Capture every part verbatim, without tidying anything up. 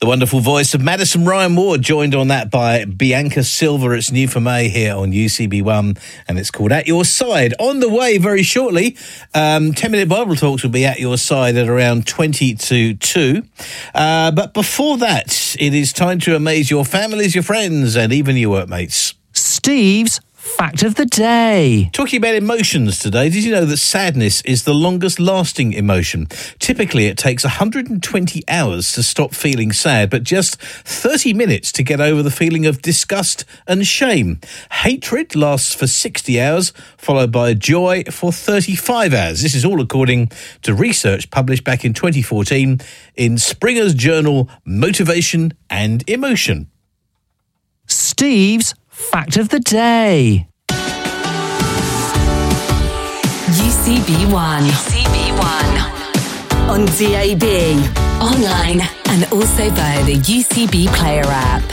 The wonderful voice of Madison Ryan Ward, joined on that by Bianca Silver. It's new for May here on U C B one, and it's called At Your Side. On the way very shortly, um, ten-minute Bible Talks will be at your side at around twenty to two. Uh, but before that, it is time to amaze your families, your friends, and even your workmates. Steve's Fact of the Day. Talking about emotions today, did you know that sadness is the longest lasting emotion? Typically, it takes one hundred twenty hours to stop feeling sad, but just thirty minutes to get over the feeling of disgust and shame. Hatred lasts for sixty hours, followed by joy for thirty-five hours. This is all according to research published back in twenty fourteen in Springer's journal Motivation and Emotion. Steve's Fact of the Day. U C B one. U C B one. On D A B, online, and also via the U C B Player app.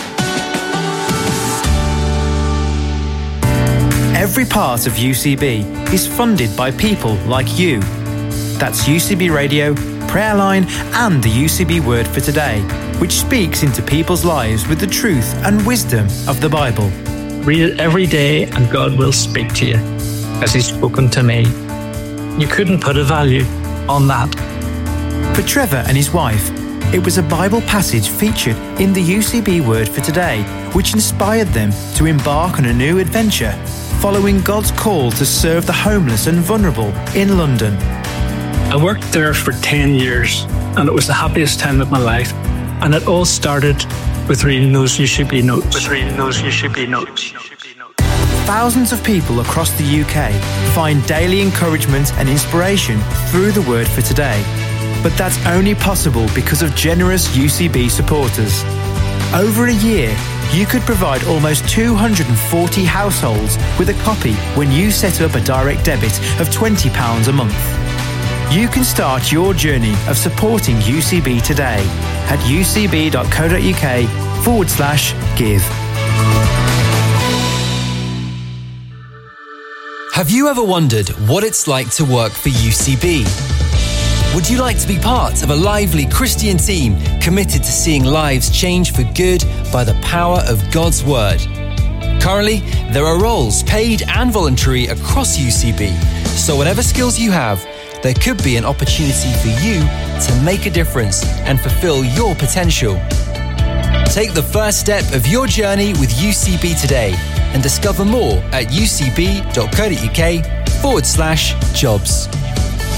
Every part of U C B is funded by people like you. That's U C B Radio, Prayerline, and the U C B Word for Today, which speaks into people's lives with the truth and wisdom of the Bible. Read it every day and God will speak to you, as He's spoken to me. You couldn't put a value on that. For Trevor and his wife, it was a Bible passage featured in the U C B Word for Today, which inspired them to embark on a new adventure, following God's call to serve the homeless and vulnerable in London. I worked there for ten years, and it was the happiest time of my life. And it all started with reading those U C B notes. With reading those U C B notes. Thousands of people across the U K find daily encouragement and inspiration through the Word for Today. But that's only possible because of generous U C B supporters. Over a year, you could provide almost two hundred forty households with a copy when you set up a direct debit of twenty pounds a month. You can start your journey of supporting U C B today at ucb.co.uk forward slash give. Have you ever wondered what it's like to work for U C B? Would you like to be part of a lively Christian team committed to seeing lives change for good by the power of God's Word? Currently, there are roles, paid and voluntary, across U C B, so whatever skills you have, there could be an opportunity for you to make a difference and fulfill your potential. Take the first step of your journey with U C B today and discover more at ucb.co.uk forward slash jobs.